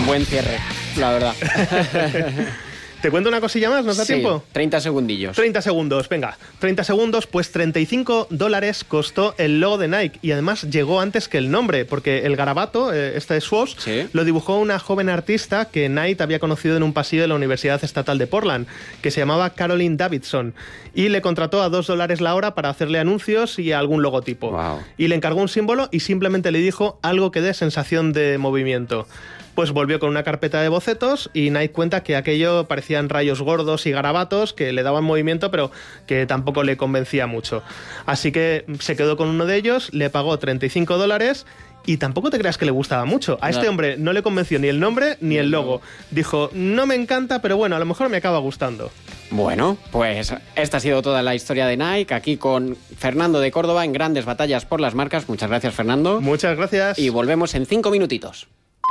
Buen cierre, la verdad. ¿Te cuento una cosilla más? ¿Nos da tiempo? 30 segundillos. 30 segundos, venga. 30 segundos, pues $35 costó el logo de Nike y además llegó antes que el nombre, porque el garabato, este Swoosh, ¿Sí? lo dibujó una joven artista que Nike había conocido en un pasillo de la Universidad Estatal de Portland, que se llamaba Caroline Davidson, y le contrató a $2 la hora para hacerle anuncios y algún logotipo. Wow. Y le encargó un símbolo y simplemente le dijo algo que dé sensación de movimiento. Pues volvió con una carpeta de bocetos y Nike cuenta que aquello parecían rayos gordos y garabatos que le daban movimiento, pero que tampoco le convencía mucho. Así que se quedó con uno de ellos, le pagó $35 y tampoco te creas que le gustaba mucho. A este hombre no le convenció ni el nombre ni el logo. Dijo, no me encanta, pero bueno, a lo mejor me acaba gustando. Bueno, pues esta ha sido toda la historia de Nike, aquí con Fernando de Córdoba en Grandes Batallas por las Marcas. Muchas gracias, Fernando. Muchas gracias. Y volvemos en 5 minutitos.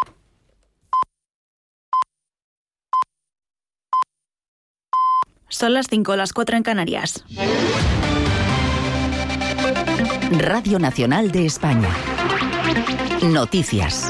Son las 5, las 4 en Canarias. Radio Nacional de España. Noticias.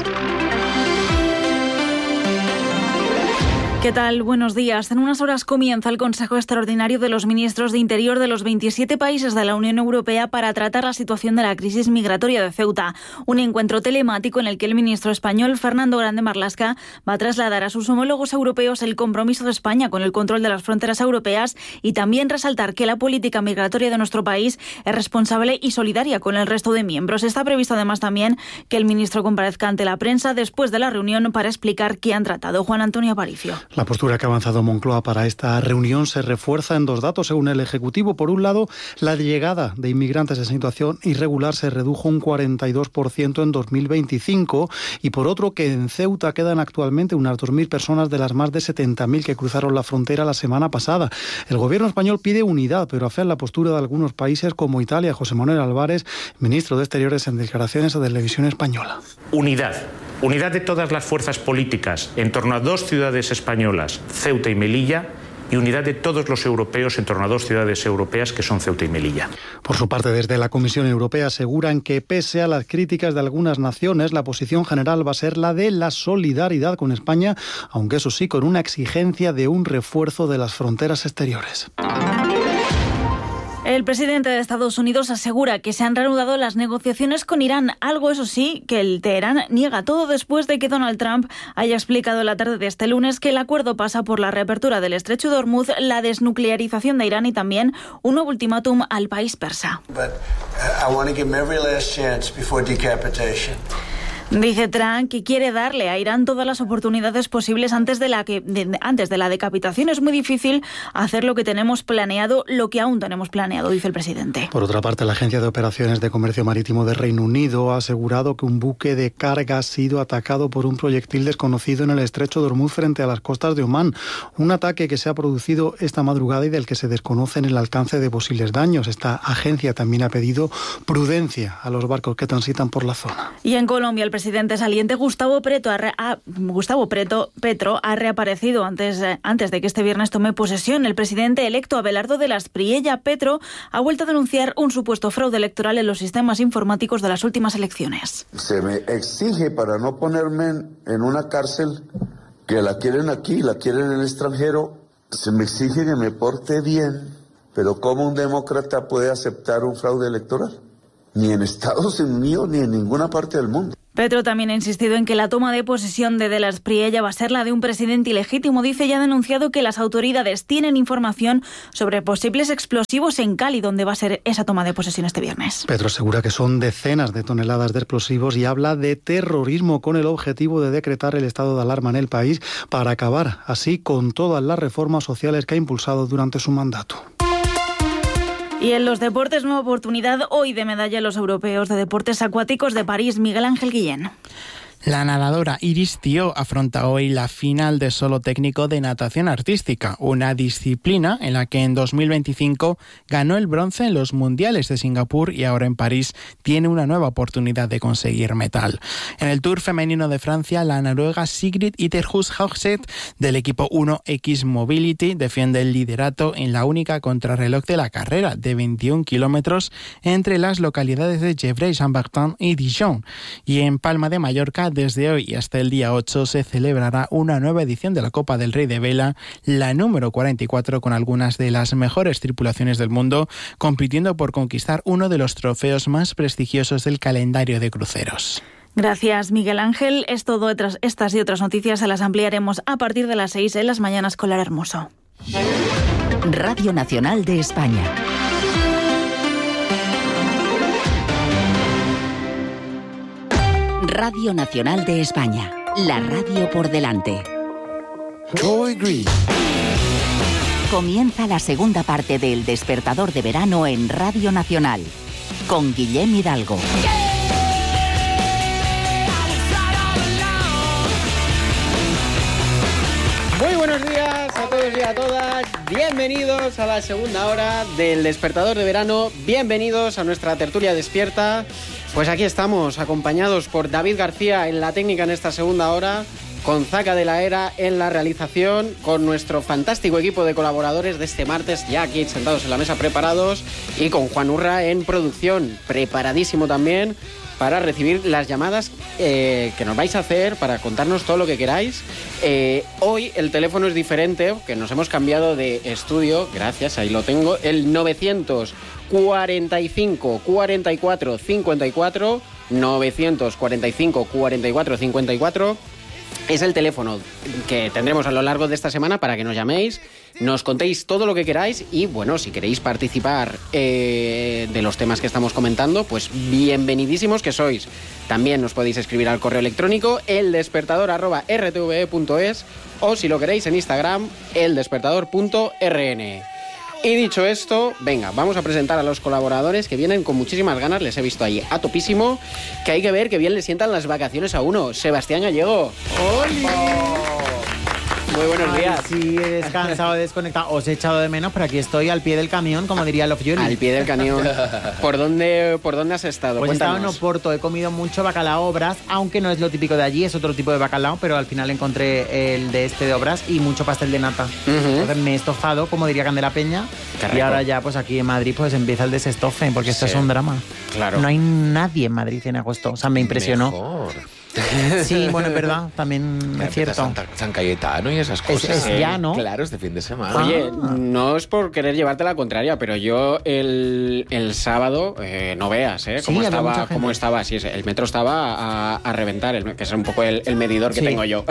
¿Qué tal? Buenos días. En unas horas comienza el Consejo Extraordinario de los Ministros de Interior de los 27 países de la Unión Europea para tratar la situación de la crisis migratoria de Ceuta. Un encuentro telemático en el que el ministro español, Fernando Grande Marlaska, va a trasladar a sus homólogos europeos el compromiso de España con el control de las fronteras europeas y también resaltar que la política migratoria de nuestro país es responsable y solidaria con el resto de miembros. Está previsto además también que el ministro comparezca ante la prensa después de la reunión para explicar qué han tratado. Juan Antonio Aparicio. La postura que ha avanzado Moncloa para esta reunión se refuerza en dos datos, según el Ejecutivo. Por un lado, la llegada de inmigrantes en situación irregular se redujo un 42% en 2025 y por otro que en Ceuta quedan actualmente unas 2.000 personas de las más de 70.000 que cruzaron la frontera la semana pasada. El gobierno español pide unidad, pero afea en la postura de algunos países como Italia. José Manuel Álvarez, ministro de Exteriores, en declaraciones a Televisión Española. Unidad de todas las fuerzas políticas en torno a dos ciudades españolas, Ceuta y Melilla, y unidad de todos los europeos en torno a dos ciudades europeas que son Ceuta y Melilla. Por su parte, desde la Comisión Europea aseguran que pese a las críticas de algunas naciones, la posición general va a ser la de la solidaridad con España, aunque eso sí, con una exigencia de un refuerzo de las fronteras exteriores. El presidente de Estados Unidos asegura que se han reanudado las negociaciones con Irán, algo eso sí que el Teherán niega, todo después de que Donald Trump haya explicado la tarde de este lunes que el acuerdo pasa por la reapertura del estrecho de Hormuz, la desnuclearización de Irán y también un nuevo ultimátum al país persa. Dice Trump que quiere darle a Irán todas las oportunidades posibles antes de la decapitación. Es muy difícil hacer lo que aún tenemos planeado, dice el presidente. Por otra parte, la Agencia de Operaciones de Comercio Marítimo de Reino Unido ha asegurado que un buque de carga ha sido atacado por un proyectil desconocido en el estrecho de Hormuz frente a las costas de Omán. Un ataque que se ha producido esta madrugada y del que se desconocen el alcance de posibles daños. Esta agencia también ha pedido prudencia a los barcos que transitan por la zona. Y en Colombia, el presidente saliente Gustavo Petro ha reaparecido antes de que este viernes tome posesión. El presidente electo Abelardo de las Priella Petro ha vuelto a denunciar un supuesto fraude electoral en los sistemas informáticos de las últimas elecciones. Se me exige, para no ponerme en una cárcel, que la quieren aquí, la quieren en el extranjero, se me exige que me porte bien. Pero ¿cómo un demócrata puede aceptar un fraude electoral? Ni en Estados Unidos ni en ninguna parte del mundo. Petro también ha insistido en que la toma de posesión de las Priella va a ser la de un presidente ilegítimo. Dice y ha denunciado que las autoridades tienen información sobre posibles explosivos en Cali, donde va a ser esa toma de posesión este viernes. Petro asegura que son decenas de toneladas de explosivos y habla de terrorismo con el objetivo de decretar el estado de alarma en el país para acabar así con todas las reformas sociales que ha impulsado durante su mandato. Y en los deportes, nueva oportunidad hoy de medalla en los europeos de deportes acuáticos de París. Miguel Ángel Guillén. La nadadora Iris Thiault afronta hoy la final de solo técnico de natación artística, una disciplina en la que en 2025 ganó el bronce en los Mundiales de Singapur y ahora en París tiene una nueva oportunidad de conseguir metal. En el Tour femenino de Francia, la noruega Sigrid Iterhus Haugseth del equipo 1X Mobility defiende el liderato en la única contrarreloj de la carrera de 21 kilómetros entre las localidades de Gevrey, Saint-Barthélemy y Dijon. Y en Palma de Mallorca, Málaga, desde hoy y hasta el día 8 se celebrará una nueva edición de la Copa del Rey de Vela, la número 44, con algunas de las mejores tripulaciones del mundo, compitiendo por conquistar uno de los trofeos más prestigiosos del calendario de cruceros. Gracias, Miguel Ángel. Es todo. Estas y otras noticias se las ampliaremos a partir de las 6 en las mañanas con Lara Hermoso. Radio Nacional de España. Radio Nacional de España. La radio por delante. Comienza la segunda parte del Despertador de Verano en Radio Nacional, con Guillem Hidalgo. Muy buenos días a todos y a todas. Bienvenidos a la segunda hora del Despertador de Verano. Bienvenidos a nuestra tertulia despierta. Pues aquí estamos, acompañados por David García en la técnica en esta segunda hora, con Zaca de la Era en la realización, con nuestro fantástico equipo de colaboradores de este martes, ya aquí sentados en la mesa preparados, y con Juan Urra en producción, preparadísimo también para recibir las llamadas que nos vais a hacer, para contarnos todo lo que queráis. Hoy el teléfono es diferente, que nos hemos cambiado de estudio, gracias, ahí lo tengo, el 945 44 54, 945 44 54, es el teléfono que tendremos a lo largo de esta semana para que nos llaméis, nos contéis todo lo que queráis y, bueno, si queréis participar de los temas que estamos comentando, pues bienvenidísimos que sois. También nos podéis escribir al correo electrónico eldespertador@rtve.es o, si lo queréis, en Instagram, eldespertador.rn. Y dicho esto, venga, vamos a presentar a los colaboradores que vienen con muchísimas ganas. Les he visto ahí a topísimo, que hay que ver que bien le sientan las vacaciones a uno. Sebastián Gallego. ¡Oli! Muy buenos días. Sí, he descansado, he desconectado. Os he echado de menos, pero aquí estoy al pie del camión, como diría Love Journey. Al pie del cañón. ¿Por dónde has estado? Pues he estado Cuéntanos. en Oporto, he comido mucho bacalao Obras, aunque no es lo típico de allí, es otro tipo de bacalao, pero al final encontré el de Obras y mucho pastel de nata. Entonces me he estofado, como diría Candela Peña, y ahora ya pues aquí en Madrid pues empieza el desestofe, porque esto es un drama. Claro. No hay nadie en Madrid en agosto, o sea, me impresionó. Mejor. Sí, bueno, es verdad, también es cierto. San Cayetano y esas cosas. Es ya, ¿no? Claro, este fin de semana. Oye, no es por querer llevarte la contraria, pero yo el sábado, no veas, cómo Sí, había mucha estaba, gente. cómo estaba. Sí, el metro estaba a reventar, que es un poco el medidor que Sí. tengo yo.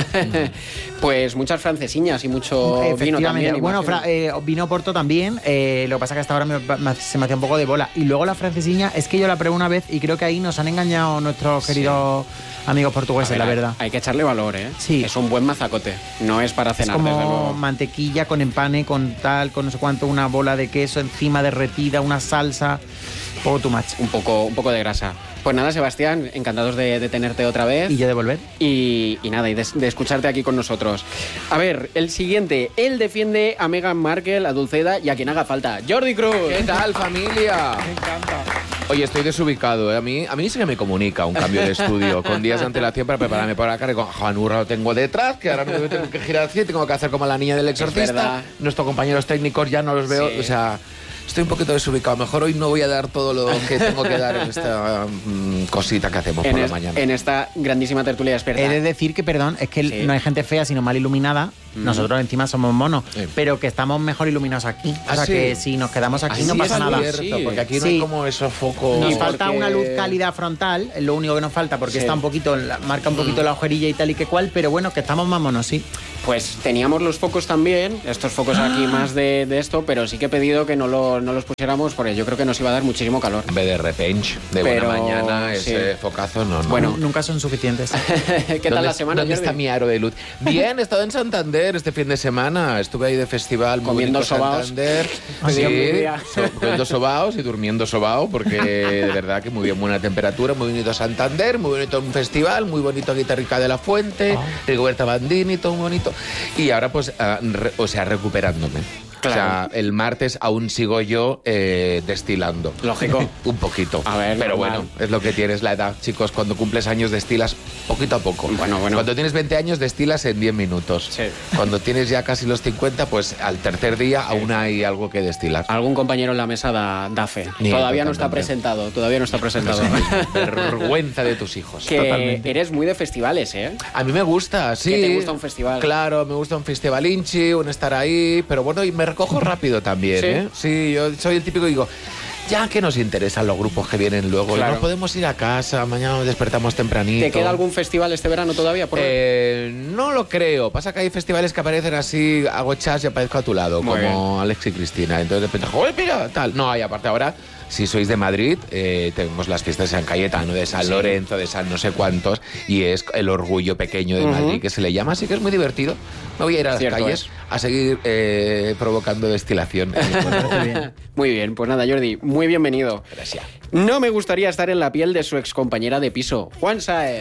Pues muchas francesiñas y mucho vino también. Bueno, imagino. vino Porto también, lo que pasa que hasta ahora se me hacía un poco de bola. Y luego la francesiña, es que yo la probé una vez y creo que ahí nos han engañado nuestros queridos amigos portugueses, A ver, la verdad. Hay que echarle valor, ¿eh? Sí. Es un buen mazacote, no es para Es cenar, desde como luego. mantequilla con empane, con tal, con no sé cuánto, una bola de queso encima derretida, una salsa, poco too much. Un poco de grasa. Pues nada, Sebastián, encantados de tenerte otra vez. Y yo de volver. Y nada, y de escucharte aquí con nosotros. A ver, el siguiente. Él defiende a Meghan Markle, a Dulceida y a quien haga falta. Jordi Cruz. ¿Qué tal, familia? Me encanta. Oye, estoy desubicado, ¿eh? A mí sí que me comunica un cambio de estudio con días de antelación para prepararme para la cara. Y con Juan Urra lo tengo detrás, que ahora me tengo que girar así, tengo que hacer como la niña del exorcista. verdad. Nuestros compañeros técnicos ya no los veo, Sí. o sea... Estoy un poquito desubicado. Mejor hoy no voy a dar todo lo que tengo que dar en esta cosita que hacemos por la mañana. En esta grandísima tertulia despierta. He de decir que, perdón, es que Sí. no hay gente fea, sino mal iluminada. Nosotros encima somos monos, Sí. pero que estamos mejor iluminados aquí. O ¿Ah, sea sí? que si nos quedamos aquí Así no pasa es nada. cierto, Sí. porque aquí no Sí. hay como esos focos... Nos Y falta porque- una luz cálida frontal, es lo único que nos falta, porque Sí. está un poquito, marca un poquito la ojerilla y tal y que cual, pero bueno, que estamos más monos, sí. Pues teníamos los focos también, estos focos aquí más de esto, pero sí que he pedido que no los pusiéramos porque yo creo que nos iba a dar muchísimo calor. En vez de repente, de Pero, buena mañana, sí. ese focazo no. Bueno. Nunca son suficientes. ¿Qué tal ¿Dónde- la semana, ¿Dónde Jordi? está mi aro de luz? Bien, he estado en Santander este fin de semana. Estuve ahí de festival. muy Comiendo bonito, sobaos. Santander. Ay, Sí, Dios mío. comiendo sobaos y durmiendo sobao, porque de verdad que muy bien, buena temperatura, muy bonito Santander, muy bonito un festival, muy bonito Guitarrica de la Fuente, Rigoberta Bandini, todo muy bonito. Y ahora pues, recuperándome. Claro. O sea, el martes aún sigo yo destilando. Lógico. Un poquito. A ver, pero normal. bueno, es lo que tienes la edad, chicos. Cuando cumples años destilas poquito a poco. Bueno. Cuando tienes 20 años destilas en 10 minutos. Sí. Cuando tienes ya casi los 50, pues al tercer día aún hay algo que destilar. Algún compañero en la mesa da fe. Todavía no está presentado. Vergüenza de tus hijos. Que Totalmente. eres muy de festivales, ¿eh? A mí me gusta, sí. ¿Que te gusta un festival? Claro, me gusta un festivalinchi, un estar ahí, pero bueno, y me recojo rápido también, ¿Sí? ¿eh? Sí, yo soy el típico que digo, ya que nos interesan los grupos que vienen luego, Claro. no podemos ir a casa, mañana nos despertamos tempranito. ¿Te queda algún festival este verano todavía? Por ver? No lo creo. Pasa que hay festivales que aparecen así, hago chas y aparezco a tu lado, Muy como bien. Alex y Cristina. Entonces de repente, ¡joder, mira! Tal. No, y aparte ahora, si sois de Madrid, tenemos las fiestas de San Cayetano, de San Lorenzo, de San no sé cuántos, y es el orgullo pequeño de Madrid, que se le llama, así que es muy divertido. Me voy a ir a las calles a seguir provocando destilación. Muy bien, pues nada, Jordi, muy bienvenido. Gracias. No me gustaría estar en la piel de su excompañera de piso, Juan Sáez.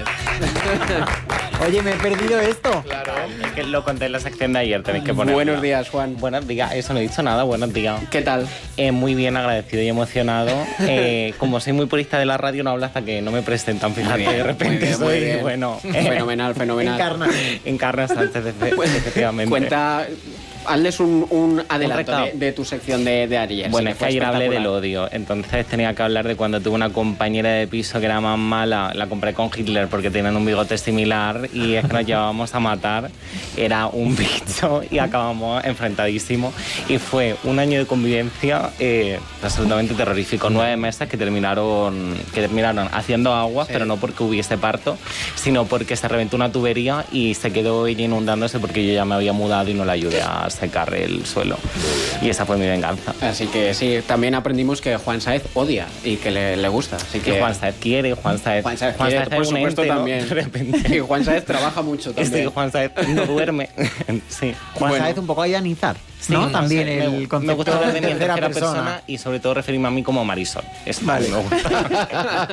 Oye, me he perdido esto. Claro. Es que lo conté en la sección de ayer, tenéis que ponerlo. Buenos días, Juan. Buenos días, eso no he dicho nada, buenos días. ¿Qué tal? Muy bien, agradecido y emocionado. Como soy muy purista de la radio, no hablo hasta que no me presentan, fíjate, Muy bien, de repente muy bien, muy soy, bien. bueno... Fenomenal. Encarna Sánchez, efectivamente. Cuenta, hazles un adelanto recado. de tu sección de ayer. Bueno, sí, es que fue ayer hablé del espectacular. odio, entonces tenía que hablar de cuando tuve una compañera de piso que era más mala, la compré con Hitler porque tenían un bigote similar y es que nos llevábamos a matar, era un bicho y acabamos enfrentadísimos y fue un año de convivencia absolutamente terrorífico, 9 meses que terminaron haciendo aguas, pero no porque hubiese parto, sino porque se reventó una tubería y se quedó ella inundándose porque yo ya me había mudado y no la ayudé a secar el suelo. Y esa fue mi venganza. Así que sí, también aprendimos que Juan Sáez odia y que le gusta. Así que Juan Sáez quiere, Juan Sáez quiere, por es un supuesto, ente, ¿no? también. De repente. Y Juan Sáez trabaja mucho también. Sí, Juan Sáez no duerme. Sí. Juan Sáez un poco a ianizar, ¿no? Sí, también sé, el concepto me gusta hablar de mi tercera tercera persona. persona y sobre todo referirme a mí como Marisol. Eso Vale. me gusta.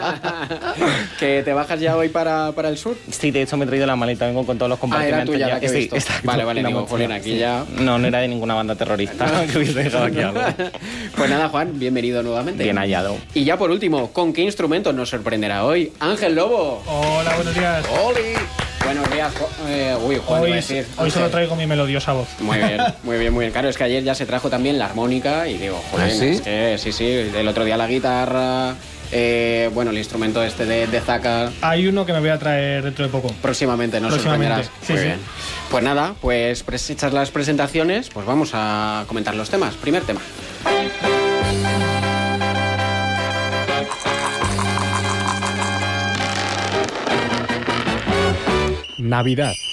¿Que te bajas ya hoy para el sur? Sí, de hecho me he traído la maleta, vengo con todos los compartimentos. era tuya ya. la que he Sí, visto. exacto. Vale, Una digo, mochila. Julián, aquí ya... No era de ninguna banda terrorista que hubiese dejado aquí algo. Pues nada, Juan, bienvenido nuevamente. Bien hallado. Y ya por último, ¿con qué instrumento nos sorprenderá hoy Ángel Lobo? Hola, buenos días. ¡Oli! Buenos días, Juan, iba a decir. Hoy solo traigo mi melodiosa voz. Muy bien, muy bien, muy bien. Claro, es que ayer ya se trajo también la armónica y digo, joder, ¿Ah, sí? es que sí, el otro día la guitarra, el instrumento este de Zaka. Hay uno que me voy a traer dentro de poco. Próximamente nos sorprenderás. Sí, Muy sí. bien. Pues nada, pues hechas las presentaciones, pues vamos a comentar los temas. Primer tema. Navidad.